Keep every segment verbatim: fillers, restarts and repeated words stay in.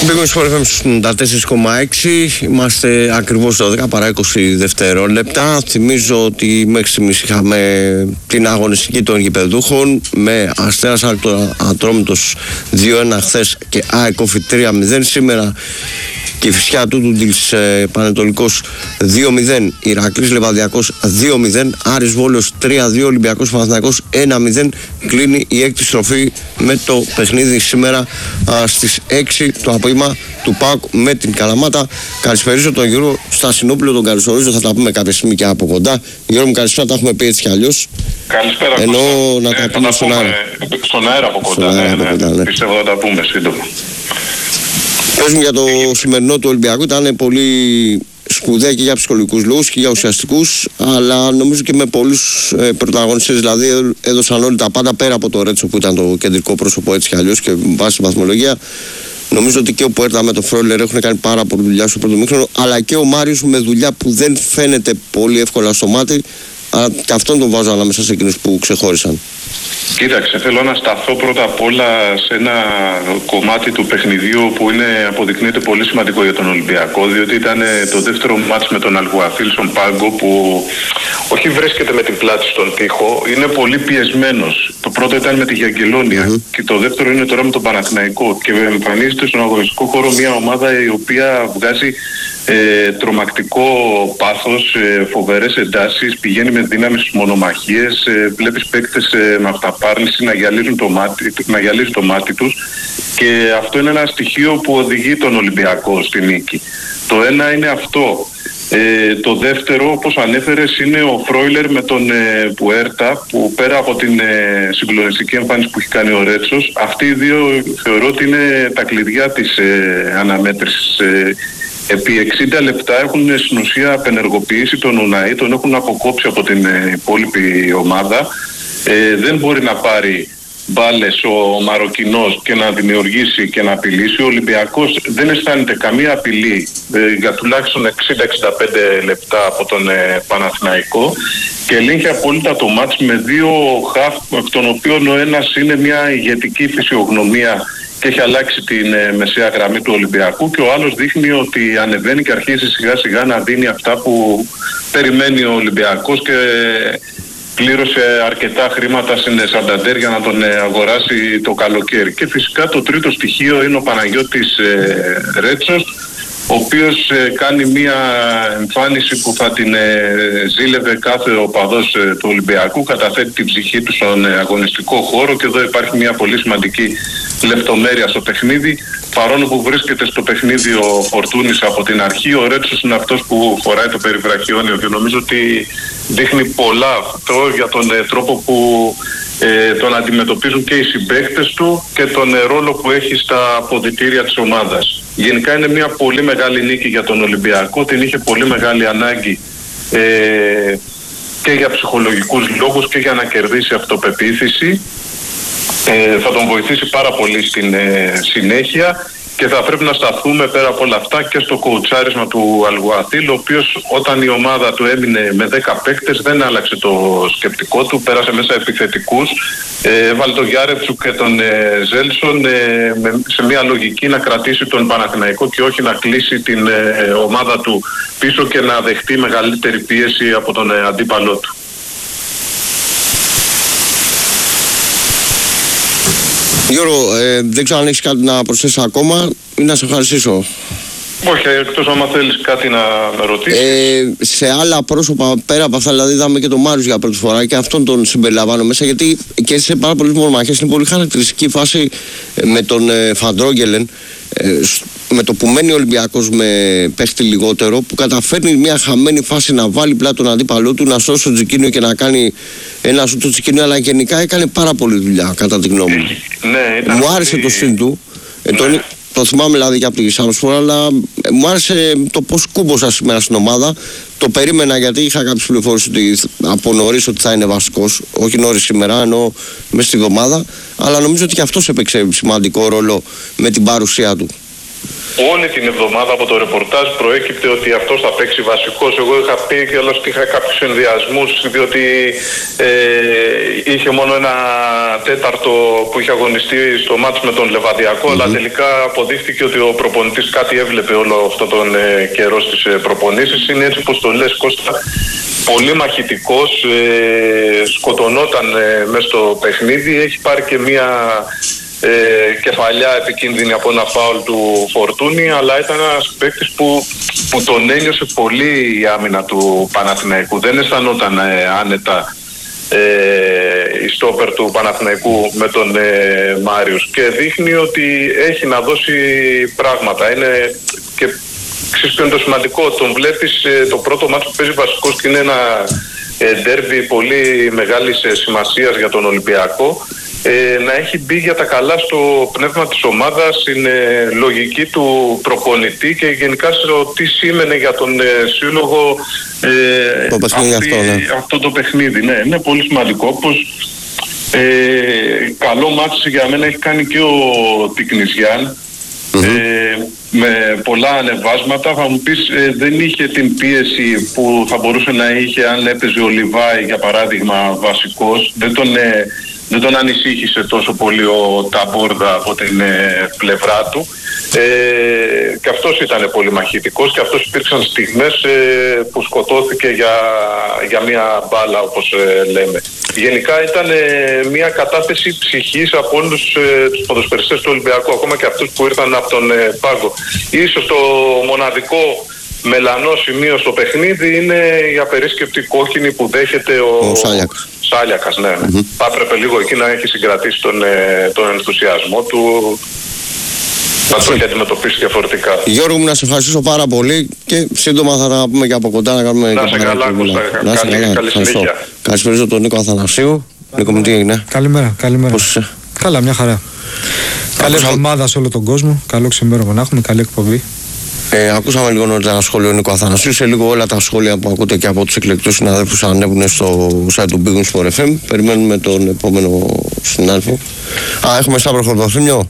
Μπήκαμε στο εφ εμ ενενήντα τέσσερα κόμμα έξι, είμαστε ακριβώς δώδεκα παρά είκοσι δευτερόλεπτα. Θυμίζω ότι μέχρι στιγμής είχαμε την αγωνιστική των γηπεδούχων με Αστέρας Ατρόμητος δύο ένα χθες και ΑΕΚ Όφη τρία μηδέν. Σήμερα Κηφισιά Τούτουντιλς ε, Πανετολικός δύο μηδέν, Ηρακλής Λεβαδιακός δύο μηδέν, Άρης Βόλος τρία δύο, Ολυμπιακός Παναθηναϊκός ένα μηδέν. Κλείνει η έκτη στροφή με το παιχνίδι σήμερα α, στις έξι το απόγευμα του ΠΑΟΚ με την Καλαμάτα. Καλησπέριζω τον Γιώργο Στασινόπουλο, τον καλωσορίζω, θα τα πούμε κάποια στιγμή και από κοντά. Γιώργο μου, καλησπέρα, τα έχουμε πει έτσι κι αλλιώς. Καλησπέρα. Ενώ να ναι, τα πούμε στον αέρα. Στον αέρα από κοντά, αέρα ναι, από ναι. κοντά, ναι. Πιστεύω θα τα πούμε σύντομα. Πες μου για το σημερινό του Ολυμπιακού, ήταν πολύ σπουδαία και για ψυχολογικούς λόγους και για ουσιαστικούς, αλλά νομίζω και με πολλούς ε, πρωταγωνιστές, δηλαδή έδωσαν όλοι τα πάντα πέρα από το Ρέτσο που ήταν το κεντρικό πρόσωπο έτσι κι αλλιώς και βάσει βαθμολογία. Νομίζω ότι και ο Πουέρτα με τον Φρόιλερ έχουν κάνει πάρα πολύ δουλειά στο πρώτο μήχρονο, αλλά και ο Μάριος με δουλειά που δεν φαίνεται πολύ εύκολα στο μάτι, αλλά και αυτόν τον βάζω ανάμεσα σε εκείνους που ξεχώρισαν. Κοίταξε, θέλω να σταθώ πρώτα απ' όλα σε ένα κομμάτι του παιχνιδιού που είναι, αποδεικνύεται πολύ σημαντικό για τον Ολυμπιακό, διότι ήταν το δεύτερο μάτς με τον Αλγουαθίλ στον πάγκο που όχι βρίσκεται με την πλάτη στον τοίχο, είναι πολύ πιεσμένος. Το πρώτο ήταν με τη Γιαγγελόνια mm-hmm. και το δεύτερο είναι τώρα με τον Παναθηναϊκό και εμφανίζεται στον αγωνιστικό χώρο μια ομάδα η οποία βγάζει Ε, τρομακτικό πάθος, ε, φοβερές εντάσεις, πηγαίνει με δύναμη στις μονομαχίες, ε, βλέπεις παίκτες ε, με αυταπάρνηση να γυαλίζουν το μάτι, να γυαλίζουν το μάτι τους και αυτό είναι ένα στοιχείο που οδηγεί τον Ολυμπιακό στη νίκη. Το ένα είναι αυτό. Ε, το δεύτερο, όπως ανέφερες, είναι ο Φρόιλερ με τον ε, Πουέρτα, που πέρα από την ε, συγκλονιστική εμφάνιση που έχει κάνει ο Ρέτσος, αυτοί οι δύο θεωρώ ότι είναι τα κλειδιά της ε, αναμέτρησης. Ε, Επί εξήντα λεπτά έχουν στην ουσία απενεργοποιήσει τον Ουναή, τον έχουν αποκόψει από την υπόλοιπη ομάδα. Ε, δεν μπορεί να πάρει μπάλες ο Μαροκινός και να δημιουργήσει και να απειλήσει. Ο Ολυμπιακός δεν αισθάνεται καμία απειλή ε, για τουλάχιστον εξήντα με εξήντα πέντε λεπτά από τον ε, Παναθηναϊκό και ελέγχει απόλυτα το μάτς με δύο χαφ, εκ των οποίων ο ένας είναι μια ηγετική φυσιογνωμία και έχει αλλάξει την ε, μεσαία γραμμή του Ολυμπιακού και ο άλλος δείχνει ότι ανεβαίνει και αρχίζει σιγά σιγά να δίνει αυτά που περιμένει ο Ολυμπιακός και πλήρωσε αρκετά χρήματα στην Σανταντέρ για να τον ε, αγοράσει το καλοκαίρι. Και φυσικά το τρίτο στοιχείο είναι ο Παναγιώτης ε, Ρέτσος, ο οποίος ε, κάνει μια εμφάνιση που θα την ε, ζήλευε κάθε οπαδός ε, του Ολυμπιακού, καταθέτει την ψυχή του στον ε, αγωνιστικό χώρο και εδώ υπάρχει μια πολύ σημαντική λεπτομέρεια στο παιχνίδι. Παρόλο που βρίσκεται στο παιχνίδι ο Φορτούνης από την αρχή, ο Ρέτσος είναι αυτός που φοράει το περιβραχιόνιο και νομίζω ότι δείχνει πολλά αυτό για τον ε, τρόπο που ε, τον αντιμετωπίζουν και οι συμπαίκτες του και τον ε, ρόλο που έχει στα αποδυτήρια της ομάδας. Γενικά είναι μια πολύ μεγάλη νίκη για τον Ολυμπιακό, την είχε πολύ μεγάλη ανάγκη ε, και για ψυχολογικούς λόγους και για να κερδίσει αυτοπεποίθηση. Ε, θα τον βοηθήσει πάρα πολύ στην ε, συνέχεια και θα πρέπει να σταθούμε πέρα από όλα αυτά και στο κοουτσάρισμα του Αλγουαθίλ, ο οποίος όταν η ομάδα του έμεινε με δέκα παίκτες δεν άλλαξε το σκεπτικό του, πέρασε μέσα επιθετικούς, ε, έβαλε τον Γιάρετσου και τον ε, Ζέλσον ε, με, σε μια λογική να κρατήσει τον Παναθηναϊκό και όχι να κλείσει την ε, ομάδα του πίσω και να δεχτεί μεγαλύτερη πίεση από τον ε, αντίπαλό του. Γιώργο, ε, δεν ξέρω αν έχεις κάτι να προσθέσεις ακόμα ή να σε ευχαριστήσω. Όχι, εκτός άμα θέλεις κάτι να με ρωτήσεις. Ε, σε άλλα πρόσωπα πέρα από αυτά, δηλαδή είδαμε και τον Μάριος για πρώτη φορά και αυτόν τον συμπεριλαμβάνω μέσα, γιατί και σε πάρα πολλές μονομαχίες είναι πολύ χαρακτηριστική φάση με τον ε, Φαντρόγγελεν, ε, με το που μένει ο Ολυμπιακός με παίχτη λιγότερο, που καταφέρνει μια χαμένη φάση να βάλει πλάτη τον αντίπαλό του, να σώσει το Τζικίνιο και να κάνει ένα σου το Τζικίνιο, αλλά γενικά έκανε πάρα πολλή δουλειά κατά τη γνώμη μου. Ναι, ήταν μου άρεσε το συν του. Ε, ναι. τον, το θυμάμαι δηλαδή και από τη Σάμσφορα, αλλά ε, μου άρεσε το πώς κούμποσα σήμερα στην ομάδα. Το περίμενα γιατί είχα κάποιες πληροφορίες ότι από νωρίς ότι θα είναι βασικός. Όχι νωρίς σήμερα, ενώ μέσα στη εβδομάδα. Αλλά νομίζω ότι και αυτός έπαιξε σημαντικό ρόλο με την παρουσία του. όλη την εβδομάδα από το ρεπορτάζ προέκυπτε ότι αυτός θα παίξει βασικός. Εγώ είχα πει και όλος ότι είχα κάποιους ενδιασμούς, διότι ε, είχε μόνο ένα τέταρτο που είχε αγωνιστεί στο μάτς με τον Λεβαδιακό, mm-hmm. αλλά τελικά αποδείχθηκε ότι ο προπονητής κάτι έβλεπε όλο αυτόν τον ε, καιρό στις ε, προπονήσεις. Είναι έτσι όπως το λες, Κώστα, πολύ μαχητικός, ε, σκοτωνόταν ε, μέσα στο παιχνίδι, έχει πάρει και μία Ε, κεφαλιά επικίνδυνη από ένα φάουλ του Φορτούνη, αλλά ήταν ένας παίκτης που, που τον ένιωσε πολύ η άμυνα του Παναθηναϊκού. Δεν αισθανόταν ε, άνετα ε, η στόπερ του Παναθηναϊκού με τον ε, Μάριους, και δείχνει ότι έχει να δώσει πράγματα. Είναι και ξέρεις ποιο είναι το σημαντικό, τον βλέπεις ε, το πρώτο μάτσο που παίζει βασικός και είναι ένα ε, ντέρμπι πολύ μεγάλης ε, σημασίας για τον Ολυμπιακό. Ε, να έχει μπει για τα καλά στο πνεύμα της ομάδας, στην ε, λογική του προπονητή και γενικά στο τι σήμαινε για τον ε, σύλλογο ε, το αυτή, αυτό, ναι. αυτό το παιχνίδι. Ναι, είναι πολύ σημαντικό. Όπως ε, καλό μάτς για μένα έχει κάνει και ο Τικνισιάν, mm-hmm. ε, με πολλά ανεβάσματα. Θα μου πεις, ε, δεν είχε την πίεση που θα μπορούσε να είχε αν έπαιζε ο Λιβάη για παράδειγμα βασικός. Δεν τον ε, Δεν τον ανησύχησε τόσο πολύ ο Ταμπόρδα από την ε, πλευρά του, ε, και αυτός ήταν πολύ μαχητικός, και αυτός υπήρξαν στιγμές ε, που σκοτώθηκε για, για μια μπάλα, όπως ε, λέμε. Γενικά ήταν ε, μια κατάθεση ψυχής από όλους ε, τους ποδοσφαιριστές του Ολυμπιακού, ακόμα και αυτούς που ήρθαν από τον ε, πάγκο. Ίσως το μοναδικό μελανό σημείο στο παιχνίδι είναι η απερίσκεπτη κόκκινη που δέχεται ο, ο Σάλιακας. Σάλιακας, ναι. Mm-hmm. Θα έπρεπε λίγο εκεί να έχει συγκρατήσει τον, τον ενθουσιασμό του, να το έχει αντιμετωπίσει διαφορετικά. Γιώργο μου, να σε ευχαριστήσω πάρα πολύ και σύντομα θα τα πούμε και από κοντά να κάνουμε να σε καλά, Κώστα. Καλή, καλή συνέχεια. Καλησπέριζω τον Νίκο Αθανασίου. Νίκο μου, τι έγινε? Καλημέρα, καλημέρα. Πώς είσαι? Καλά, μια χαρά. Καλή εβδομάδα σε όλο τον κόσμο. Καλό ξημέρωμα να έχουμε, καλή εκπομπή. Ε, ακούσαμε λίγο νωρίτερα ένα σχόλιο Νίκο Αθανασίου. Σε λίγο όλα τα σχόλια που ακούτε και από τους εκλεκτούς συναδέλφους ανέβουν στο site του Big Wings for εφ εμ. Περιμένουμε τον επόμενο συνάδελφο. Α, έχουμε Σταύρο Χορδοθύμιο.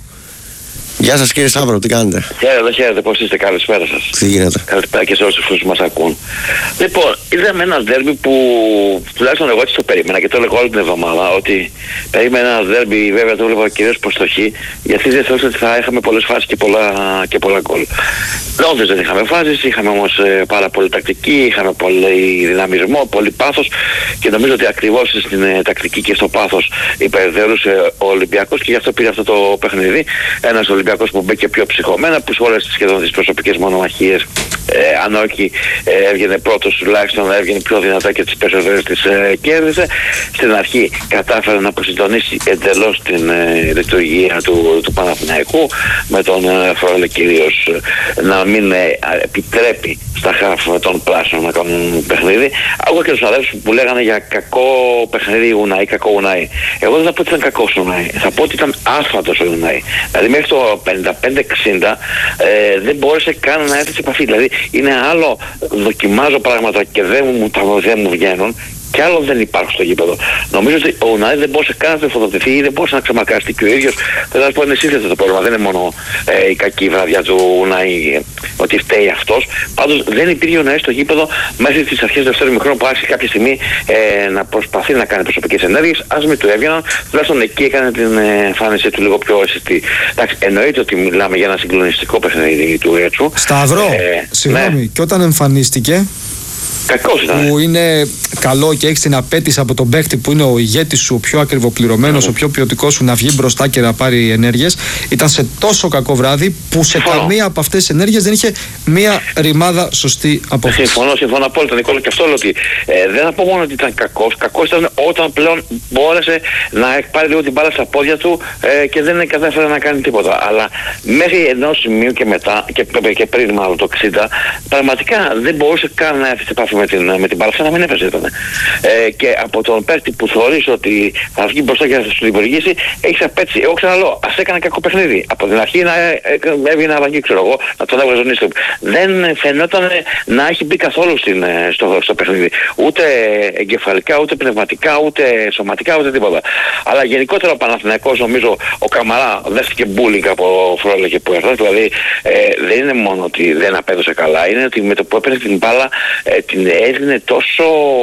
Γεια σας κύριε Σταύρο, τι κάνετε? Χαίρετε, χαίρετε, πώς είστε, καλησπέρα σας. Τι γίνεται? Καλησπέρα και σε όσους που μας ακούν. Λοιπόν, είδαμε ένα ντέρμπι που τουλάχιστον εγώ έτσι το περίμενα και το έλεγα όλη την εβδομάδα, ότι περίμενα ένα ντέρμπι, βέβαια το έβλεπα κυρίως προς το χ, γιατί δεν θεώρησα ότι θα είχαμε πολλές φάσεις και πολλά, και πολλά γκολ. Όντως δεν είχαμε φάσεις, είχαμε όμως ε, πάρα πολύ τακτική, είχαμε πολύ δυναμισμό, πολύ πάθος, και νομίζω ότι ακριβώς στην ε, τακτική και στο πάθος υπερδέρουσε ο Ολυμπιακός, και γι' αυτό πήρε αυτό το παιχνίδι. Ένας Ολυμπιακός που μπήκε πιο ψυχωμένα, που σε όλες σχεδόν τις προσωπικές μονομαχίες, ε, αν όχι ε, έβγαινε πρώτος, τουλάχιστον έβγαινε πιο δυνατά και τις περισσότερες τις ε, κέρδισε. Στην αρχή κατάφερε να αποσυντονίσει εντελώς την ε, λειτουργία του, του Παναθηναϊκού, με τον ε, Φρόλε κυρίως ε, να μην ε, επιτρέπει στα χαφ των πράσινων να κάνουν παιχνίδι. Άκουγα και τους αδέλφους που λέγανε για κακό παιχνίδι Ουνάι, κακό Ουνάι. Εγώ δεν θα πω ότι ήταν κακός ο Ουνάι, θα πω ότι ήταν άσφατος ο Ουνάι. Δηλαδή μέχρι το πενήντα πέντε εξήντα ε, δεν μπόρεσε καν να έρθει σε επαφή. Δηλαδή είναι άλλο δοκιμάζω πράγματα και δεν μου, δεν μου βγαίνουν, και άλλο δεν υπάρχουν στο γήπεδο. Νομίζω ότι ο Ουνάι δεν μπορούσε καν να τροφοδοτηθεί ή δεν μπορούσε να ξεμακαστεί και ο ίδιος. Θα σας πω, είναι σύνθετο το πρόβλημα. Δεν είναι μόνο ε, η κακή βραδιά του Ουνάι, ε, ότι φταίει αυτός. Πάντως δεν υπήρχε ο Ουνάι στο γήπεδο μέχρι τις αρχές του δεύτερου ημιχρόνου, που άρχισε κάποια στιγμή ε, να προσπαθεί να κάνει προσωπικές ενέργειες. Ας μην του έβγαιναν, τουλάχιστον εκεί έκανε την εμφάνιση του λίγο πιο αισθητή. Εντάξει, εννοείται ότι μιλάμε για ένα συγκλονιστικό παιχνίδι του Έτσου. Σταυρό, ε, συγγνώμη, ναι. Και όταν εμφανίστηκε. Κακός ήταν. Που είναι καλό και έχει την απέτηση από τον παίκτη που είναι ο ηγέτης σου, ο πιο ακριβοπληρωμένος, mm. ο πιο ποιοτικός σου, να βγει μπροστά και να πάρει ενέργειες. Ήταν σε τόσο κακό βράδυ που σε συμφωνώ. Καμία από αυτές τις ενέργειες δεν είχε μία ρημάδα σωστή απόφαση. Συμφωνώ, συμφωνώ απόλυτα, Νικόλα, και αυτό λέω ότι ε, δεν θα πω μόνο ότι ήταν κακός. Κακός ήταν όταν πλέον μπόρεσε να πάρει λίγο την μπάλα στα πόδια του ε, και δεν κατάφερε να κάνει τίποτα. Αλλά μέχρι ενός σημείου και μετά, και, και πριν μάλλον το εξήντα, πραγματικά δεν μπορούσε καν να έρθει σε επαφή με την, με την μπάλα, να μην έφεσε ήταν. Ε, και από τον παίκτη που θεωρείς ότι θα βγει μπροστά και θα σου δημιουργήσει, έχεις απέτηση. Εγώ ξαναλέω, ας έκανε κακό παιχνίδι. Από την αρχή να έβγαινε αλλαγή, ξέρω εγώ, να τον έβγαζε τον Νίστροπ. Δεν φαινόταν να έχει μπει καθόλου στην, στο, στο παιχνίδι. Ούτε εγκεφαλικά, ούτε πνευματικά, ούτε σωματικά, ούτε τίποτα. Αλλά γενικότερα ο Παναθηναϊκός, νομίζω, ο Καμαρά δέχτηκε bullying από Φρόλε και Πουέρτα. Δηλαδή ε, δεν είναι μόνο ότι δεν απέδωσε καλά, είναι ότι με το που έπαιρνε την μπάλα ε, την έδινε τόσο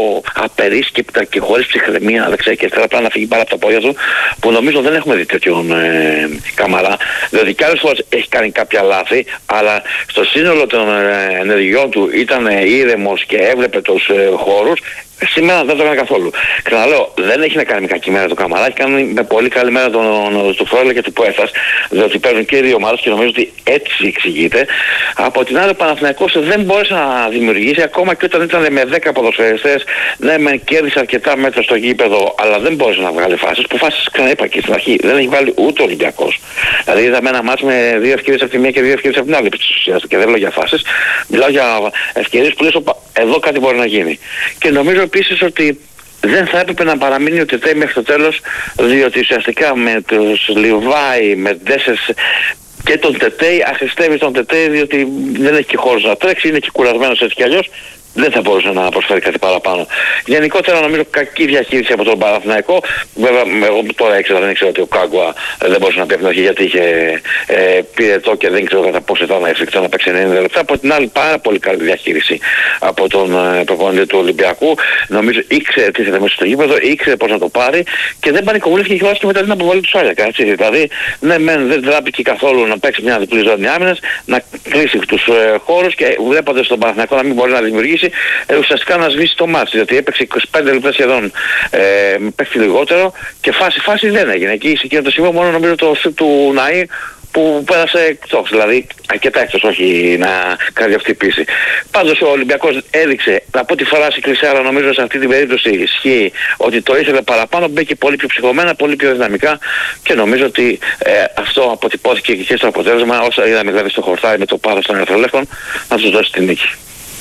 απερίσκεπτα και χωρίς ψυχραιμία δεξιά και αριστερά, απλά να φύγει μπάλα από τα πόδια του, που νομίζω δεν έχουμε δει τέτοιον ε, Καμαρά. Δηλαδή κι άλλες φορές έχει κάνει κάποια λάθη, αλλά στο σύνολο των ε, ενεργειών του ήταν ε, ήρεμος και έβλεπε τους ε, χώρους. Σήμερα δεν το έκανε καθόλου. Ξαναλέω, δεν έχει να κάνει με κακή μέρα το Καμαρά, έχει κάνει με πολύ καλή μέρα τον, του Φρόλε και του Πουέφας, διότι παίρνουν και οι δύο ομάδες και νομίζω ότι έτσι εξηγείται. Από την άλλη, ο Παναθηναϊκός δεν μπόρεσε να δημιουργήσει, ακόμα και όταν ήταν με δέκα ποδοσφαιριστές. Ναι, με κέρδισε αρκετά μέτρα στο γήπεδο, αλλά δεν μπόρεσε να βγάλει φάσεις. Που φάσεις, ξαναείπα και στην αρχή, δεν έχει βάλει ούτε ο Ολυμπιακός. Δηλαδή, είδαμε ένα μάτς με δύο ευκαιρίες από τη μία και δύο ευκαιρίες από την άλλη. Και δεν μιλάω για φάσεις, μιλάω για ευκαιρίες που λες, εδώ κάτι μπορεί να γίνει. Και νομίζω επίσης ότι δεν θα έπρεπε να παραμείνει ο Τετέι μέχρι το τέλος, διότι ουσιαστικά με τους Λιβάη, με Ντέσσερς και τον Τετέι, αχρηστεύει τον Τετέι, διότι δεν έχει και χώρος να τρέξει, είναι και κουρασμένος έτσι κι αλλιώς. Δεν θα μπορούσε να προσφέρει κάτι παραπάνω. Γενικότερα νομίζω κακή διαχείριση από τον Παναθηναϊκό. Βέβαια, εγώ τώρα ήξερα, δεν ήξερα ότι ο Κάγκουα δεν μπορούσε να πει από την αρχή, γιατί είχε ε, πυρετό και δεν ξέρω κατά πόσο ήταν εφικτό να παίξει ενενήντα λεπτά. Από την άλλη, πάρα πολύ καλή διαχείριση από τον ε, προπονητή του Ολυμπιακού. Νομίζω ήξερε τι ήθελε μέσα στο γήπεδο, ήξερε πώς να το πάρει και δεν πανικοβουλήθηκε και και μετά την αποβολή του Σάλιακα. Έτσι. Δηλαδή, ναι, μεν δεν τράπηκε καθόλου να παίξει μια διπλή ζώνη άμυνας, να κλείσει τους ε, χώρους και βλέποντας τον Παναθηναϊκό να μην μπορεί να δημιουργήσει. Ε, ουσιαστικά να σβήσει το μάτς, διότι έπαιξε είκοσι πέντε λεπτά σχεδόν ε, παίχτη λιγότερο και φάση φάση δεν έγινε. Εκεί σε εκείνο το σημείο μόνο νομίζω το σουτ του Ναή που πέρασε εκτός, δηλαδή αρκετά εκτός, όχι να κάνει αυτή η πίση. Πάντως ο Ολυμπιακός έδειξε, να πω τη φράση κλεισέ, αλλά νομίζω σε αυτή την περίπτωση ισχύει ότι το ήθελε παραπάνω, μπήκε πολύ πιο ψυχωμένα, πολύ πιο δυναμικά και νομίζω ότι ε, αυτό αποτυπώθηκε και στο αποτέλεσμα, όσα είδαμε δηλαδή στο χορτάρι με το πάθος των Ερυθρολεύκων, να τους δώσει την νίκη.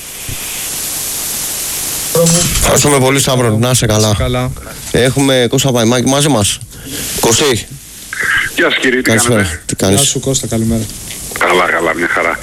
Ευχαριστούμε πολύ, Σταύρο. Να είσαι καλά. καλά. Έχουμε Κώστα Παϊμάκη μαζί μας. Κωστή. Γεια σας κύριε, τι κάνετε? Τι κάνεις? Γεια σου Κώστα, καλημέρα. Καλά, καλά, μια χαρά.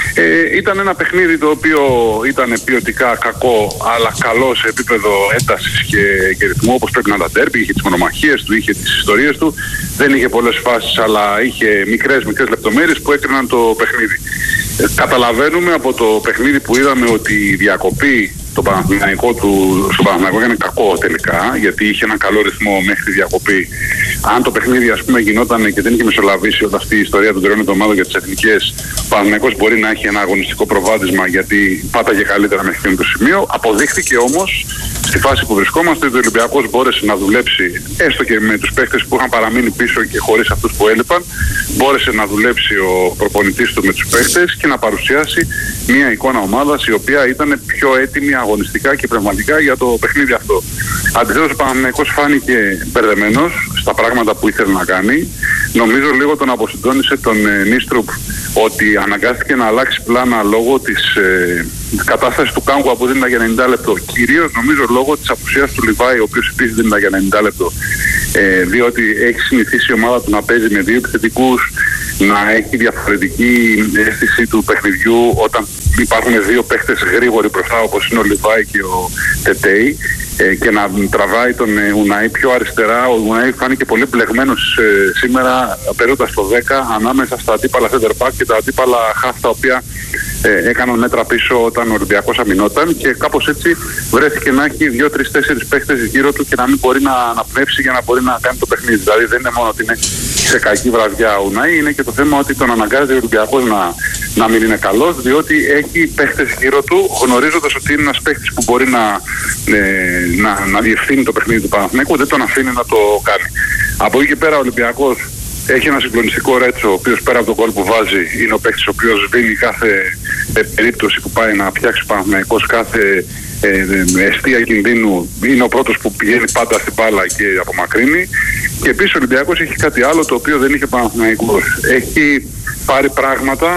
Ε, ήταν ένα παιχνίδι το οποίο ήταν ποιοτικά κακό, αλλά καλό σε επίπεδο έντασης και, και ρυθμού, όπως πρέπει να τα ντέρμπι. Είχε τις μονομαχίες του, είχε τις ιστορίες του. Δεν είχε πολλές φάσεις, αλλά είχε μικρές μικρές λεπτομέρειες που έκριναν το παιχνίδι. Ε, καταλαβαίνουμε από το παιχνίδι που είδαμε ότι η διακοπή το Παναθηναϊκό του, στο Παναθηναϊκό έκανε κακό τελικά, γιατί είχε ένα καλό ρυθμό μέχρι τη διακοπή. Αν το παιχνίδι, ας πούμε, γινόταν και δεν είχε μεσολαβήσει όλη αυτή η ιστορία των τριών εβδομάδων για τις εθνικές, ο Παναθηναϊκός μπορεί να έχει ένα αγωνιστικό προβάδισμα, γιατί πάταγε καλύτερα μέχρι εκείνο το σημείο. Αποδείχθηκε όμως στη φάση που βρισκόμαστε ότι ο Ολυμπιακός μπόρεσε να δουλέψει, έστω και με τους παίκτες που είχαν παραμείνει πίσω και χωρίς αυτούς που έλειπαν, μπόρεσε να δουλέψει ο προπονητής του με τους παίκτες και να παρουσιάσει μια εικόνα ομάδας η οποία ήταν πιο έτοιμη αγωνιστικά και πνευματικά για το παιχνίδι αυτό. Αντιθέτως ο Παναθηναϊκός φάνηκε μπερδεμένος στα πράγματα που ήθελε να κάνει. Νομίζω λίγο τον αποσυντώνησε τον ε, Νίστροπ ότι αναγκάστηκε να αλλάξει πλάνα λόγω της ε, κατάστασης του Κάγκουα που δεν ήταν για ενενήντα λεπτό. Κυρίως νομίζω λόγω της απουσίας του Λιβάη, ο οποίος επίσης δεν ήταν για ενενήντα λεπτό. Ε, διότι έχει συνηθίσει η ομάδα του να παίζει με δύο επιθετικούς, να έχει διαφορετική αίσθηση του παιχνιδιού όταν υπάρχουν δύο παίχτες γρήγοροι μπροστά, όπως είναι ο Λιβάη και ο Τετέι, ε, και να τραβάει τον ε, Ουναή πιο αριστερά. Ο Ουναή φάνηκε πολύ μπλεγμένος ε, σήμερα, παίρνοντας το δέκα ανάμεσα στα αντίπαλα center back και τα αντίπαλα half, τα οποία ε, έκαναν μέτρα πίσω όταν ο Ολυμπιακός αμυνόταν, και κάπως έτσι βρέθηκε να έχει δύο τρεις τέσσερις παίχτες γύρω του και να μην μπορεί να αναπνεύσει για να μπορεί να κάνει το παιχνίδι. Δηλαδή δεν είναι μόνο ότι είναι σε κακή βραδιά ο Ουναή, είναι και το θέμα ότι τον αναγκάζει ο Ολυμπιακός να, να μην είναι καλός, διότι έχει παίχτες γύρω του, γνωρίζοντας ότι είναι ένας παίχτης που μπορεί να, ε, να, να διευθύνει το παιχνίδι του Παναθηναϊκού, δεν τον αφήνει να το κάνει. Από εκεί και πέρα ο Ολυμπιακός έχει ένα συγκλονιστικό Ρέτσο, ο οποίος πέρα από τον γκολ που βάζει είναι ο παίκτης ο οποίος σβήνει κάθε ε, περίπτωση που πάει να φτιάξει ο Παναθηναϊκός, κάθε ε, ε, αιστεία κινδύνου. Είναι ο πρώτος που πηγαίνει πάντα στην μπάλα και απομακρύνει. Και επίσης ο Ολυμπιακός έχει κάτι άλλο το οποίο δεν είχε ο Παναθηναϊκός. Έχει πάρει πράγματα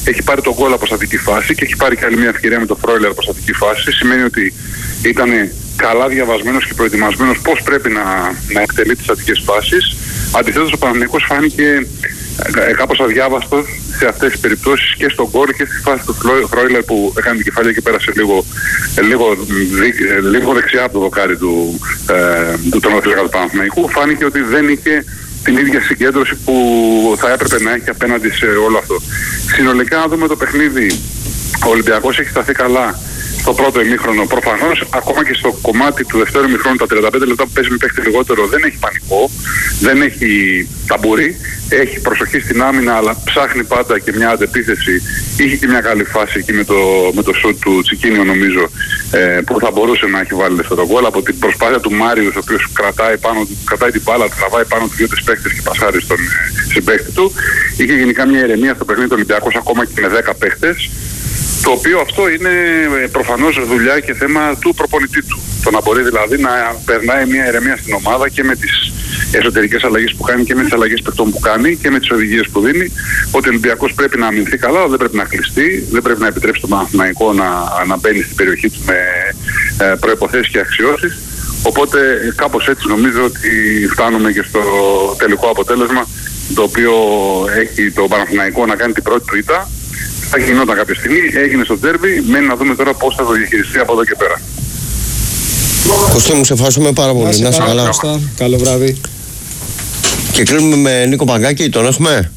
έχει πάρει τον γκολ από στατική φάση και έχει πάρει και άλλη μια ευκαιρία με το Φρόιλερ από στατική φάση. Σημαίνει ότι ήταν καλά διαβασμένος και προετοιμασμένος πώς πρέπει να, να εκτελεί τις στατικές φάσεις. Αντιθέτως, ο Παναθηναϊκός φάνηκε ε, κάπως αδιάβαστος σε αυτές τις περιπτώσεις και στον γκολ και στη φάση του Φρόιλερ που έκανε την κεφαλιά και πέρασε λίγο, λίγο, λίγο δεξιά από το δοκάρι του, ε, του τερματοφύλακα του Παναθηναϊκού. Φάνηκε ότι δεν είχε την ίδια συγκέντρωση που θα έπρεπε να έχει απέναντι σε όλο αυτό. Συνολικά, να δούμε το παιχνίδι, ο Ολυμπιακός έχει σταθεί καλά στο πρώτο ημίχρονο. Προφανώς, ακόμα και στο κομμάτι του δεύτερου ημίχρονου, τα τριάντα πέντε λεπτά που παίζει με παίχτη λιγότερο, δεν έχει πανικό, δεν έχει ταμπούρι, έχει προσοχή στην άμυνα, αλλά ψάχνει πάντα και μια αντεπίθεση. Είχε και μια καλή φάση εκεί με το, με το σουτ του Τσικίνιο, νομίζω, ε, που θα μπορούσε να έχει βάλει στο γκολ. Από την προσπάθεια του Μάριου, ο οποίος κρατάει, κρατάει την μπάλα, τραβάει πάνω του δύο-τρεις παίχτες και πασάρει στον ε, συμπαίχτη του. Είχε γενικά μια ηρεμία στο παιχνίδι του Ολυμπιακός, ακόμα και με δέκα παίχτες. Το οποίο αυτό είναι προφανώς δουλειά και θέμα του προπονητή του. Το να μπορεί δηλαδή να περνάει μια ηρεμία στην ομάδα και με τις εσωτερικές αλλαγές που κάνει και με τις αλλαγές παιχτών που κάνει και με τις οδηγίες που δίνει. Ότι ο Ολυμπιακός πρέπει να αμυνθεί καλά, αλλά δεν πρέπει να κλειστεί, δεν πρέπει να επιτρέψει τον Παναθηναϊκό να, να μπαίνει στην περιοχή του με ε, προϋποθέσεις και αξιώσεις. Οπότε κάπως έτσι νομίζω ότι φτάνουμε και στο τελικό αποτέλεσμα, το οποίο έχει το Παναθηναϊκό να κάνει την πρώτη του ήττα. Θα γινόταν κάποια στιγμή, έγινε στο ντέρμπι, μένει να δούμε τώρα πώς θα το διαχειριστεί από εδώ και πέρα. Κωστή μου, σε ευχαριστούμε πάρα πολύ. Να είσαι καλά. Καλό βράδυ. Και κλείνουμε με Νίκο Παγκάκη, τον έχουμε.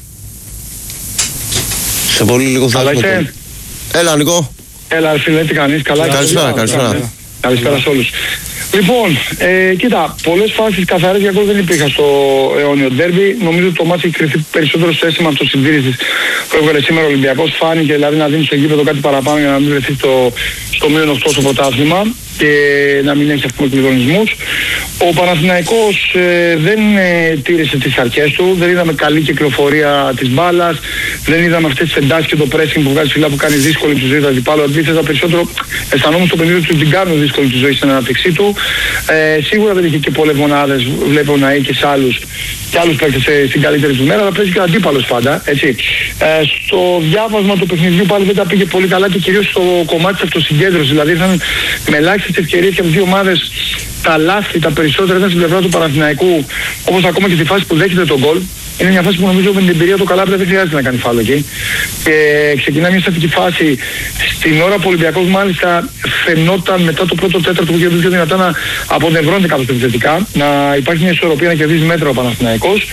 Σε πολύ λίγο θα έχουμε τον... Έλα Νίκο. Έλα φίλε, τι κάνεις, καλά. Καλησπέρα, καλησπέρα. Καλησπέρα σε όλους. Λοιπόν, ε, κοίτα, πολλές φάσεις καθαρές για γκολ δεν υπήρχαν στο αιώνιο ντέρμπι. Νομίζω ότι το μάτι έχει κρυφθεί περισσότερο στο αίσθημα αυτοσυντήρησης που έβγαλε σήμερα ο Ολυμπιακός. Φάνηκε δηλαδή να δίνει στο γήπεδο κάτι παραπάνω για να μην βρεθεί στο, στο μείον οκτώ στο πρωτάθλημα και να μην έχει αυτούς κλειδονισμούς. Ο Παναθηναϊκός ε, δεν ε, τήρησε τις αρχές του, δεν είδαμε καλή κυκλοφορία της μπάλας, δεν είδαμε αυτές τις εντάσεις και το pressing που βγάζει φυλά που κάνει δύσκολη τη ζωή του αντιπάλου. Αντίθετα, περισσότερο αισθανόμουν στο παιχνίδι του την κάνουν δύσκολη τη ζωή στην ανάπτυξή του. Ε, σίγουρα δεν είχε και πολλές μονάδες, βλέπω να είχε και άλλους και άλλους παίκτες στην καλύτερη του μέρα, αλλά παίζει και αντίπαλος πάντα. Έτσι. Ε, στο διάβασμα του παιχνιδιού πάλι δεν τα πήγε πολύ καλά και κυρίως στο κομμάτι της αυτοσυγκέντρωσης. Δηλαδή ήρθαν με ελάχιστες ευκαιρίες και από δύο ομάδες. Τα λάθη, τα περισσότερα ήταν στην πλευρά του Παναθηναϊκού, όπως ακόμα και στη φάση που δέχεται τον γκολ. Είναι μια φάση που νομίζω με την εμπειρία του Καλάβρια δεν χρειάζεται να κάνει φάουλ εκεί. Και ξεκινάει μια στατική φάση. Στην ώρα που ο Ολυμπιακός μάλιστα φαινόταν μετά το πρώτο τέταρτο που είχε πιο δυνατά να απονευρώνεται κάπως επιθετικά, να υπάρχει μια ισορροπία να κερδίζει μέτρα ο Παναθηναϊκός.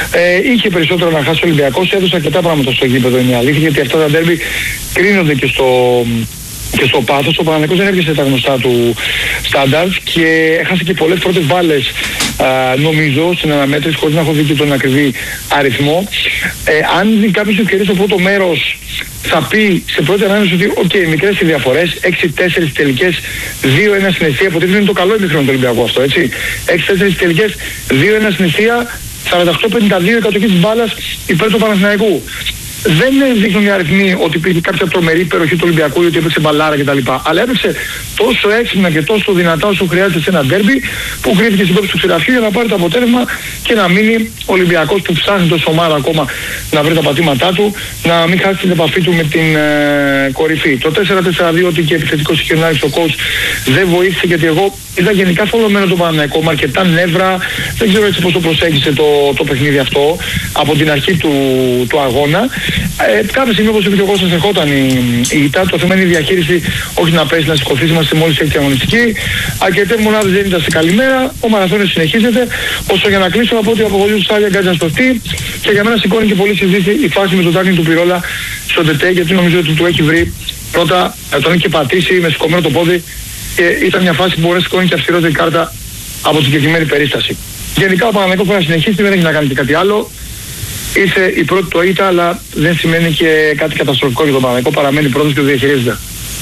Ε, είχε περισσότερο να χάσει ο Ολυμπιακός, έδωσε αρκετά πράγματα στο γήπεδο, είναι η αλήθεια, γιατί αυτά τα ντέρμπι κρίνονται και στο. Και στο πάθος, ο Παναθηναϊκός δεν έπιασε τα γνωστά του στάνταρτ και έχασε και πολλές πρώτες μπάλες, νομίζω, στην αναμέτρηση, χωρίς να έχω δει και τον ακριβή αριθμό. Ε, αν δει κάποιος ευκαιρίες από το μέρος, θα πει σε πρώτη ανάλυση ότι οκ, okay, μικρές οι διαφορές, έξι τέσσερα τελικές, δύο ένα στην αιστεία, αποτελεί είναι το καλό ημίχρονο του Ολυμπιακού αυτό, έτσι. έξι τέσσερα τελικές, δύο ένα στην αιστεία, σαράντα οκτώ πενήντα δύο κατοχή της μπάλας υπέρ του Παναθηναϊκού. Δεν δείχνουν οι αριθμοί ότι υπήρχε κάποια τρομερή υπεροχή του Ολυμπιακού ή ότι έπαιξε μπαλάρα κτλ. Αλλά έπαιξε τόσο έξυπνα και τόσο δυνατά όσο χρειάζεται σε ένα ντέρμπι που κρίθηκε στην πέψη του ξηραφιού για να πάρει το αποτέλεσμα και να μείνει ο Ολυμπιακός που ψάχνει τόσο ομάδα ακόμα να βρει τα πατήματά του, να μην χάσει την επαφή του με την ε, κορυφή. Το τέσσερα τέσσερα δύο, ότι και επιθετικός είχε ο coach, δεν βοήθησε, γιατί εγώ είδα γενικά θολωμένο το Παναθηναϊκό με αρκετά νεύρα. Δεν ξέρω έτσι πώς το προσέγγισε το, το παιχνίδι αυτό από την αρχή του, του αγώνα. Ε, κάποια στιγμή, όπως είπε και ο Κώστας, ερχόταν η, η ηττα. Το θέμα είναι η διαχείριση, όχι να πέσει, να σηκωθείς. Είμαστε μόλις έκτη αγωνιστική. Αρκετές μονάδες δεν ήταν σε καλημέρα. Ο μαραθώνιος συνεχίζεται. Όσο για να κλείσω, από ότι η αποβολή του Σάλια Γκάτζαν σωστή. Και για μένα σηκώνει και πολύ συζήτηση η φάση με τον τάκλινγκ του Πυρόλα στο ΤΕΤΕ, γιατί νομίζω ότι του έχει βρει πρώτα, τον έχει πατήσει με σηκωμένο το πόδι. Και ήταν μια φάση που μπορεί να σηκώνει και αυστηρότερη κάρτα από τη συγκεκριμένη περίσταση. Γενικά ο Παναθηναϊκός πρέπει να συνεχίσει, δεν έχει να κάνει και κάτι άλλο. Ήρθε η πρώτη του ήττα, αλλά δεν σημαίνει και κάτι καταστροφικό για τον Παναθηναϊκό. Παραμένει πρώτος και το διαχειρίζεται.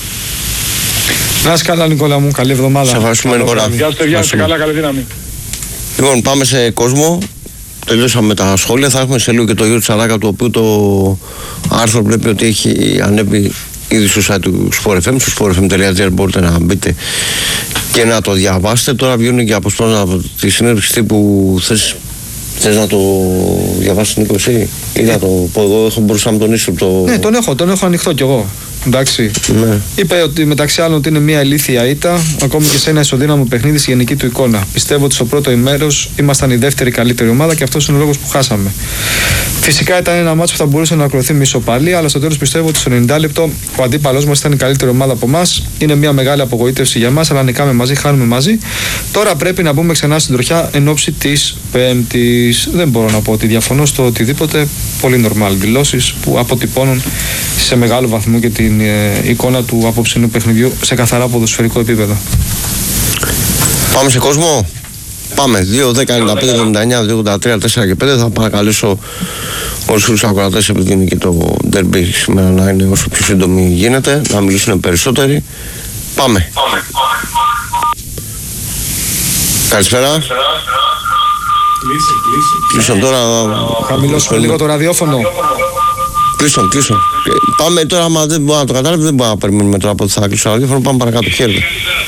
Να είσαι καλά, Νικόλα μου. Καλή εβδομάδα. Σε ευχαριστούμε, Νικόλα. Γεια σας, γεια σας. Καλά, καλή δύναμη. Λοιπόν, πάμε σε κόσμο. Τελειώσαμε με τα σχόλια. Θα έχουμε σε λίγο και το Γιώργο Τσαράκα, το οποίο το άρθρο βλέπει ότι έχει ανέβει ήδη στο site του Sport εφ εμ, στο sport f m τελεία g r μπορείτε να μπείτε και να το διαβάσετε. Τώρα βγαίνουν και αποσπάσματα από τη συνέντευξη που θες, θες να το διαβάσεις, Νίκο, εσύ? Τι να το πω, εγώ έχω μπροστά μου τον Ίσου το. Ναι, τον έχω, τον έχω ανοιχτό κι εγώ. Εντάξει. Ναι. Είπε ότι μεταξύ άλλων ότι είναι μια ηλίθια ήττα, ακόμη και σε ένα ισοδύναμο παιχνίδι στη γενική του εικόνα. Πιστεύω ότι στο πρώτο ημέρος ήμασταν η δεύτερη καλύτερη ομάδα και αυτός είναι ο λόγος που χάσαμε. Φυσικά ήταν ένα μάτσο που θα μπορούσε να ακολουθεί με ισοπαλία, αλλά στο τέλος πιστεύω ότι στο ενενήντα λεπτό ο αντίπαλός μας ήταν η καλύτερη ομάδα από εμάς. Είναι μια μεγάλη απογοήτευση για μας, αλλά νικάμε μαζί, χάνουμε μαζί. Τώρα πρέπει να μπούμε ξανά στην τροχιά εν ώψη της Πέμπτης. Δεν μπορώ να πω ότι διαφωνώ στο οτιδήποτε. Πολύ normal δηλώσεις που αποτυπώνουν σε μεγάλο βαθμό και την ε, εικόνα του απόψινου παιχνιδιού σε καθαρά ποδοσφαιρικό επίπεδο. Πάμε σε κόσμο. Πάμε. δύο, δέκα, ενενήντα πέντε, εβδομήντα εννιά, δύο, ογδόντα τρία, τέσσερα και πέντε. Θα παρακαλέσω όλους τους ακροατές, επειδή είναι και το ντέρμπι σήμερα, να είναι όσο πιο σύντομη γίνεται, να μιλήσουν περισσότεροι. Πάμε. Καλησπέρα. Κλείσε, κλείσε. Κλείσον τώρα. Χαμηλώσουμε λίγο το ραδιόφωνο. Κλείσον, κλείσον. Πάμε τώρα, άμα δεν μπορώ να το καταλάβει, δεν μπορώ να περιμένουμε τώρα από ότι θα κλείσω το ραδιόφωνο. Πάμε παρακάτω. Χαίρετε.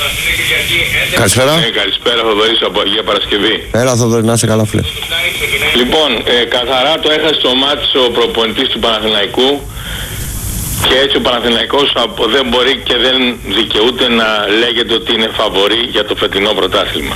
Καλησπέρα. Ε, καλησπέρα, Θοδωρής από Αγία Παρασκευή. Έλα, Θοδωρή, να είσαι καλά, φίλε. Λοιπόν, ε, καθαρά το έχασε το μάτι ο προπονητής του Παναθηναϊκού και έτσι ο Παναθηναϊκός απο- δεν μπορεί και δεν δικαιούται να λέγεται ότι είναι φαβορί για το φετινό πρωτάθλημα.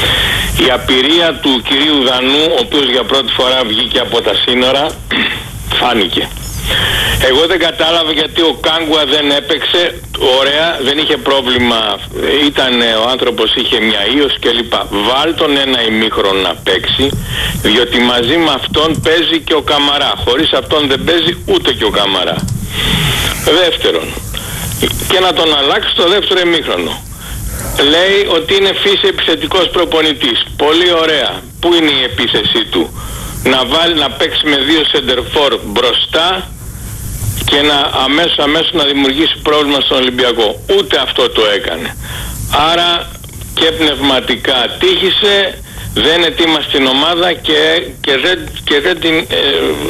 Η απειρία του κυρίου Δανού, ο οποίος για πρώτη φορά βγήκε από τα σύνορα, φάνηκε. Εγώ δεν κατάλαβα γιατί ο Κάγκουα δεν έπαιξε, ωραία, δεν είχε πρόβλημα, ήταν ο άνθρωπος, είχε μια ίος κλπ. Βάλ τον ένα ημίχρονο να παίξει, διότι μαζί με αυτόν παίζει και ο Καμαρά. Χωρίς αυτόν δεν παίζει ούτε και ο Καμαρά. Δεύτερον, και να τον αλλάξει το δεύτερο ημίχρονο. Λέει ότι είναι φύση επιθετικός προπονητής. Πολύ ωραία. Πού είναι η επίθεσή του? Να βάλει, να παίξει με δύο σεντερφόρ μπροστά και να αμέσως αμέσως να δημιουργήσει πρόβλημα στον Ολυμπιακό. Ούτε αυτό το έκανε. Άρα και πνευματικά τύχησε, δεν ετοίμασε την ομάδα και, και, δεν, και δεν την ε,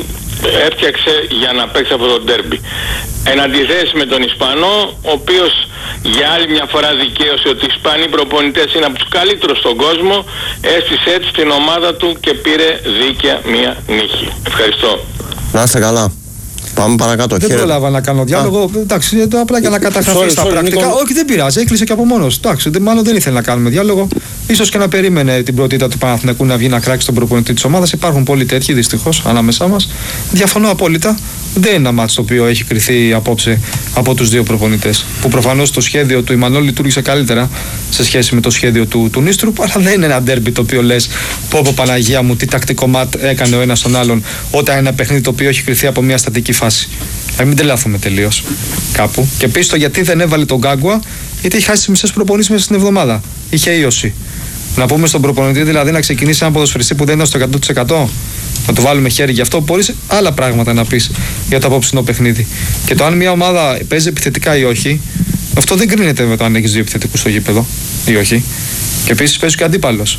έφτιαξε για να παίξει αυτό το ντέρμπι. Εν αντιθέσει με τον Ισπανό, ο οποίος για άλλη μια φορά δικαίωσε ότι οι Ισπανοί προπονητές είναι από τους καλύτερους στον κόσμο, έστησε έτσι την ομάδα του και πήρε δίκαια μια νίκη. Ευχαριστώ. Να είστε καλά. Πάμε παρακάτω. Δεν πρόλαβα να κάνω διάλογο. Α. Εντάξει, απλά για να καταγραφεί στα πρακτικά. Νίκο. Όχι, δεν πειράζει, έκλεισε και από μόνος. Εντάξει, μάλλον δεν ήθελε να κάνουμε διάλογο. Ίσως και να περίμενε την πρωτήττα του Παναθηναϊκού να βγει να κράξει τον προπονητή της ομάδας. Υπάρχουν πολλοί τέτοιοι δυστυχώς ανάμεσά μας. Διαφωνώ απόλυτα. Δεν είναι ένα μάτς το οποίο έχει κριθεί απόψε από τους δύο προπονητές. Που προφανώς το σχέδιο του Ιμανόλ λειτουργήσε καλύτερα σε σχέση με το σχέδιο του, του Νίστρου. Αλλά δεν είναι ένα ντέρμπι το οποίο λες πω πω Παναγία μου τι τακτικό ματ έκανε ο ένας στον άλλον, όταν είναι ένα παιχνίδι το οποίο έχει κριθεί από μια στατική φάση. Να μην τρελάθουμε τελείως κάπου. Και επίσης το γιατί δεν έβαλε τον Γκάγκουα, γιατί έχει χάσει τις μισές προπονήσεις μέσα στην εβδομάδα. Είχε ίωση. Να πούμε στον προπονητή δηλαδή να ξεκινήσει ένα ποδοσφαιριστή που δεν ήταν στο εκατό τοις εκατό. Να του βάλουμε χέρι γι' αυτό. Μπορείς άλλα πράγματα να πεις για το απόψινό παιχνίδι. Και το αν μια ομάδα παίζει επιθετικά ή όχι, αυτό δεν κρίνεται με το αν έχεις δύο επιθετικούς στο γήπεδο ή όχι. Και επίσης παίζει και αντίπαλος.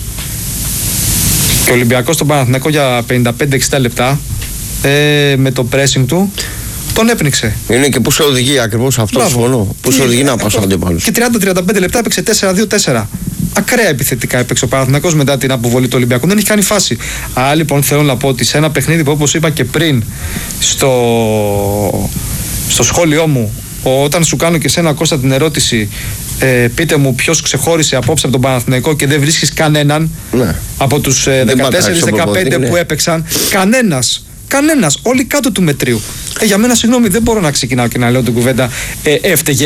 Και ο Ολυμπιακός στον Παναθηναϊκό για πενήντα πέντε εξήντα λεπτά ε, με το pressing του τον έπνιξε. Είναι και πού σε οδηγεί ακριβώς αυτό το συμφωνώ. Πού σε οδηγεί να πας στον αντίπαλο. Και τριάντα με τριάντα πέντε λεπτά έπαιξε τέσσερα δύο τέσσερα. Ακραία επιθετικά έπαιξε ο Παναθηναϊκός μετά την αποβολή του Ολυμπιακού. Δεν έχει κάνει φάση. Άρα λοιπόν θέλω να πω ότι σε ένα παιχνίδι που όπως είπα και πριν στο, στο σχόλιο μου, όταν σου κάνω και σε ένα Κώστα την ερώτηση, ε, πείτε μου ποιος ξεχώρισε απόψε από τον Παναθηναϊκό και δεν βρίσκεις κανέναν, ναι, από τους ε, δεκατέσσερα δεκαπέντε που έπαιξαν. Κανένας. Κανένας. Όλοι κάτω του μετρίου. Ε, για μένα, συγγνώμη, δεν μπορώ να ξεκινάω και να λέω την κουβέντα. Ε, έφταιγε